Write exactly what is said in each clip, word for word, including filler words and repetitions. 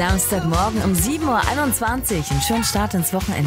Samstagmorgen um sieben Uhr einundzwanzig. Einen schönen Start ins Wochenende.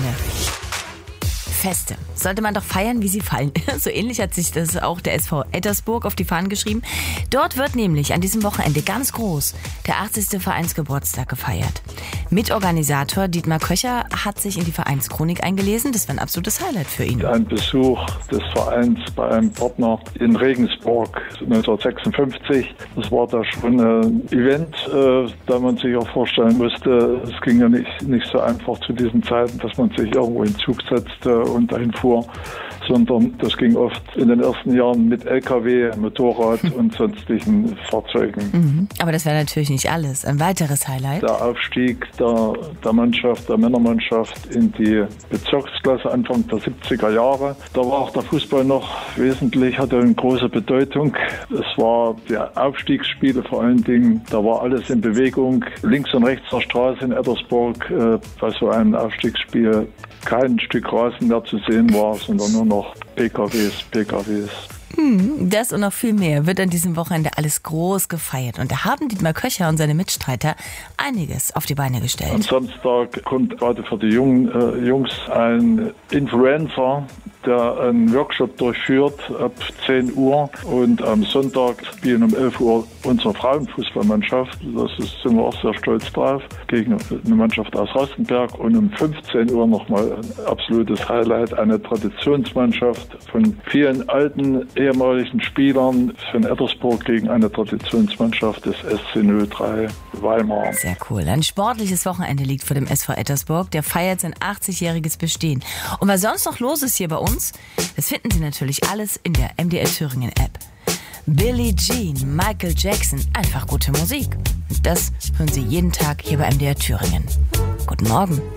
Feste sollte man doch feiern, wie sie fallen. So ähnlich hat sich das auch der S V Ettersburg auf die Fahnen geschrieben. Dort wird nämlich an diesem Wochenende ganz groß der achtzigste Vereinsgeburtstag gefeiert. Mitorganisator Dietmar Köcher hat sich in die Vereinschronik eingelesen. Das war ein absolutes Highlight für ihn. Ein Besuch des Vereins bei einem Partner in Regensburg neunzehnhundertsechsundfünfzig. Das war da schon ein Event, äh, da man sich auch vorstellen musste, es ging ja nicht, nicht so einfach zu diesen Zeiten, dass man sich irgendwo in den Zug setzte und dahin fuhr, sondern das ging oft in den ersten Jahren mit L K W, Motorrad und sonstigen Fahrzeugen. Mhm. Aber das wäre natürlich nicht alles. Ein weiteres Highlight. Der Aufstieg der, der Mannschaft, der Männermannschaft in die Bezirksklasse Anfang der siebziger Jahre. Da war auch der Fußball noch wesentlich, hatte eine große Bedeutung. Es war die Aufstiegsspiele vor allen Dingen, da war alles in Bewegung. Links und rechts der Straße in Ettersburg äh, bei so einem Aufstiegsspiel kein Stück Rasen mehr zu sehen war, sondern nur noch P K Ws, P K Ws. Hm, das und noch viel mehr wird an diesem Wochenende alles groß gefeiert. Und da haben Dietmar Köcher und seine Mitstreiter einiges auf die Beine gestellt. Am Samstag kommt gerade für die jungen äh, Jungs ein Influencer, der einen Workshop durchführt ab zehn Uhr. Und am Sonntag spielen um elf Uhr unsere Frauenfußballmannschaft. Das ist, sind wir auch sehr stolz drauf, gegen eine Mannschaft aus Rastenberg. Und um fünfzehn Uhr nochmal ein absolutes Highlight, eine Traditionsmannschaft von vielen alten ehemaligen Spielern von Ettersburg gegen eine Traditionsmannschaft des S C null drei Weimar. Sehr cool. Ein sportliches Wochenende liegt vor dem S V Ettersburg. Der feiert sein achtzigjähriges Bestehen. Und was sonst noch los ist hier bei uns, das finden Sie natürlich alles in der M D R Thüringen App. Billie Jean, Michael Jackson, einfach gute Musik. Und das hören Sie jeden Tag hier bei M D R Thüringen. Guten Morgen.